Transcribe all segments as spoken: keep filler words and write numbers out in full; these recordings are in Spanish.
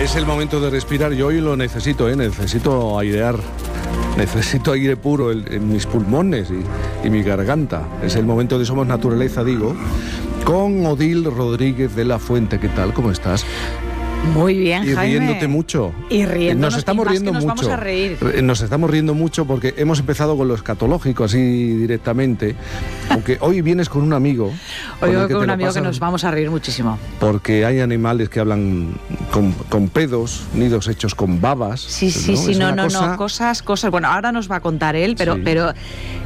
Es el momento de respirar. Yo hoy lo necesito, ¿eh? Necesito airear. Necesito aire puro en, en mis pulmones y, y mi garganta. Es el momento de Somos Naturaleza, digo, con Odil Rodríguez de la Fuente. ¿Qué tal? ¿Cómo estás? Muy bien, y Jaime. Y riéndote mucho. Y riéndonos, nos estamos y más riendo que nos mucho. Vamos a reír. Nos estamos riendo mucho porque hemos empezado con lo escatológico así directamente. Aunque hoy vienes con un amigo. Hoy con voy con un amigo pasas, que nos vamos a reír muchísimo. Porque hay animales que hablan con, con pedos, nidos hechos con babas. Sí, sí, ¿no? sí, no, no, cosa... no, cosas, cosas. Bueno, ahora nos va a contar él, pero, sí. pero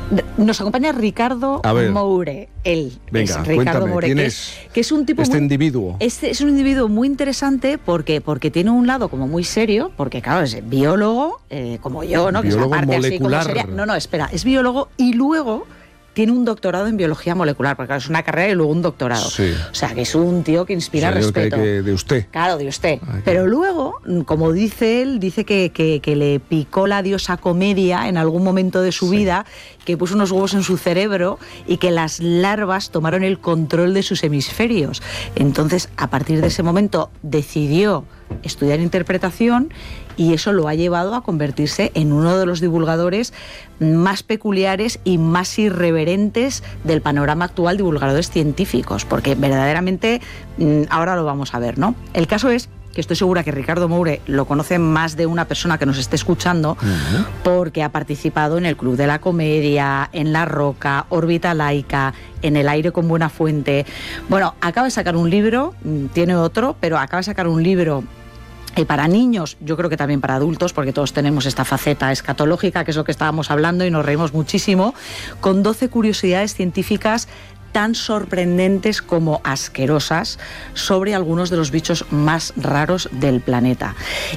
nos acompaña Ricardo Moure. Él Venga, es Ricardo cuéntame, Moure, ¿quién que es, es, que es un tipo este muy, individuo? Este es un individuo muy interesante porque, porque tiene un lado como muy serio, porque claro, es biólogo, eh, como yo, ¿no? Biólogo que es la parte molecular. así como seria. No, no, espera, es biólogo y luego tiene un doctorado en biología molecular, porque claro, es una carrera y luego un doctorado. Sí. O sea, que es un tío que inspira o sea, respeto. Que, que de usted. Claro, de usted. Ay, Pero luego, como dice él, dice que, que, que le picó la diosa Comedia en algún momento de su sí. vida, que puso unos huevos en su cerebro y que las larvas tomaron el control de sus hemisferios. Entonces, a partir de ese momento, decidió estudiar interpretación y eso lo ha llevado a convertirse en uno de los divulgadores más peculiares y más irreverentes del panorama actual de divulgadores científicos, porque verdaderamente, ahora lo vamos a ver, ¿no? El caso es que estoy segura que Ricardo Moure lo conoce más de una persona que nos esté escuchando, uh-huh. porque ha participado en el Club de la Comedia, en La Roca, Órbita Laica, en El Aire con Buena Fuente. Bueno, acaba de sacar un libro, tiene otro, pero acaba de sacar un libro Eh, para niños, yo creo que también para adultos, porque todos tenemos esta faceta escatológica, que es lo que estábamos hablando y nos reímos muchísimo, con doce curiosidades científicas tan sorprendentes como asquerosas sobre algunos de los bichos más raros del planeta.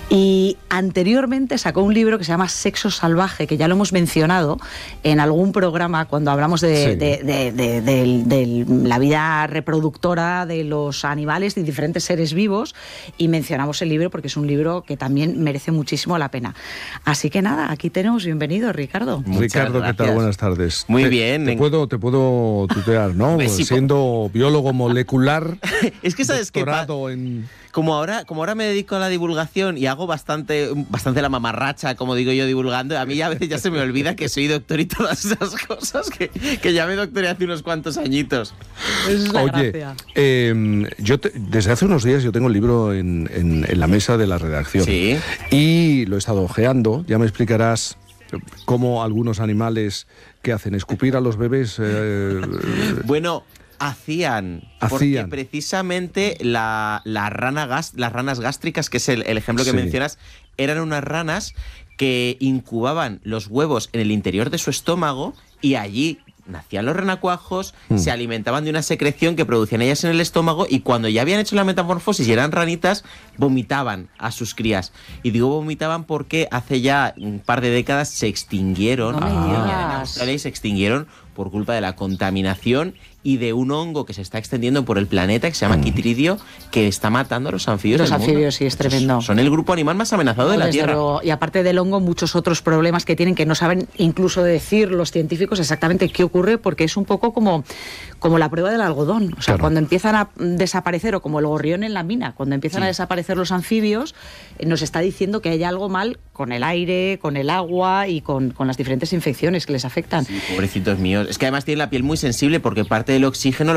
Y anteriormente sacó un libro que se llama Sexo Salvaje, que ya lo hemos mencionado en algún programa cuando hablamos de, sí. de, de, de, de, de, de la vida reproductora de los animales y diferentes seres vivos, y mencionamos el libro porque es un libro que también merece muchísimo la pena. Así que nada, aquí tenemos, bienvenido Ricardo. Muchas Ricardo, gracias. ¿Qué tal? Buenas tardes. Muy te, bien. Te puedo, te puedo tutear, ¿no? Sí, siendo biólogo molecular. Es que sabes que en... como ahora como ahora me dedico a la divulgación y hago bastante bastante la mamarracha, como digo yo, divulgando, a mí ya a veces ya se me olvida que soy doctor y todas esas cosas, que, que ya me doctoré hace unos cuantos añitos. Es la Oye, gracia. Eh, yo te, desde hace unos días yo tengo el libro en, en, en la mesa de la redacción. Sí. Y lo he estado ojeando, ya me explicarás cómo algunos animales que hacen escupir a los bebés. Eh, bueno, hacían, hacían. Porque precisamente la, la rana gas, las ranas gástricas, que es el, el ejemplo que sí. mencionas, eran unas ranas que incubaban los huevos en el interior de su estómago y allí nacían los renacuajos, mm. se alimentaban de una secreción que producían ellas en el estómago y cuando ya habían hecho la metamorfosis y eran ranitas, vomitaban a sus crías. Y digo vomitaban porque hace ya un par de décadas se extinguieron. No ah. y se extinguieron por culpa de la contaminación y de un hongo que se está extendiendo por el planeta que se llama quitridio, que está matando a los anfibios Los del mundo. anfibios, sí, es tremendo. Son el grupo animal más amenazado no, de la desde Tierra. Luego. Y aparte del hongo, muchos otros problemas que tienen que no saben incluso decir los científicos exactamente qué ocurre, porque es un poco como, como la prueba del algodón. O sea, claro. cuando empiezan a desaparecer, o como el gorrión en la mina, cuando empiezan sí. a desaparecer los anfibios, nos está diciendo que hay algo mal con el aire, con el agua y con, con las diferentes infecciones que les afectan. Sí, pobrecitos míos. Es que además tienen la piel muy sensible porque parte del oxígeno